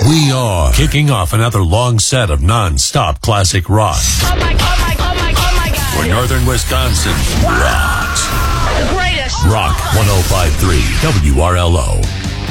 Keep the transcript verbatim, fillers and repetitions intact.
We are kicking off another long set of non-stop classic rock. Oh my, oh my, oh my, oh my God. Where northern Wisconsin rocks. The greatest. Rock one oh five point three W R L O.